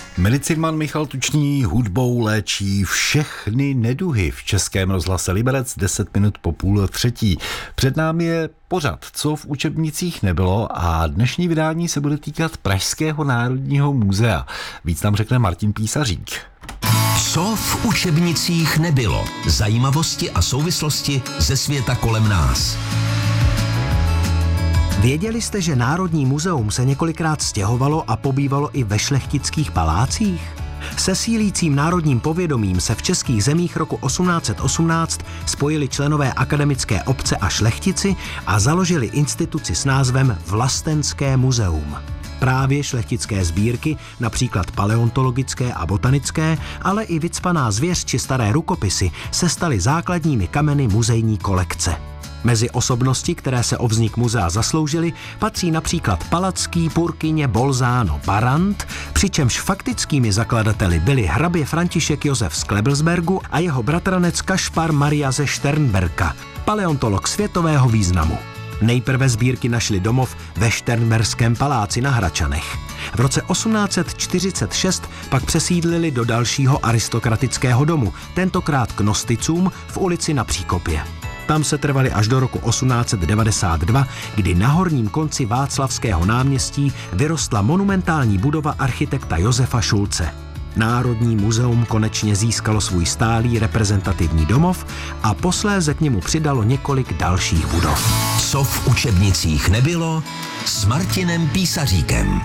Medicinman Michal Tučný hudbou léčí všechny neduhy v Českém rozhlase Liberec 10 minut po 2:30. Před námi je pořad, co v učebnicích nebylo, a dnešní vydání se bude týkat Pražského národního muzea. Víc nám řekne Martin Písařík. Co v učebnicích nebylo? Zajímavosti a souvislosti ze světa kolem nás. Věděli jste, že Národní muzeum se několikrát stěhovalo a pobývalo i ve šlechtických palácích? Se sílícím národním povědomím se v českých zemích roku 1818 spojili členové akademické obce a šlechtici a založili instituci s názvem Vlastenské muzeum. Právě šlechtické sbírky, například paleontologické a botanické, ale i vycpaná zvěř či staré rukopisy, se staly základními kameny muzejní kolekce. Mezi osobnosti, které se o vznik muzea zasloužily, patří například Palacký, Purkyně, Bolzano, Barrant, přičemž faktickými zakladateli byli hrabě František Josef z Klebelsbergu a jeho bratranec Kašpar Maria ze Šternberka, paleontolog světového významu. Nejprve sbírky našli domov ve Šternberském paláci na Hračanech. V roce 1846 pak přesídlili do dalšího aristokratického domu, tentokrát k Nosticům v ulici Na Příkopě. Tam se trvali až do roku 1892, kdy na horním konci Václavského náměstí vyrostla monumentální budova architekta Josefa Šulce. Národní muzeum konečně získalo svůj stálý reprezentativní domov a posléze k němu přidalo několik dalších budov. Co v učebnicích nebylo s Martinem Písaříkem.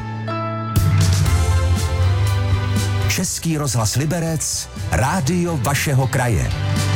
Český rozhlas Liberec, rádio vašeho kraje.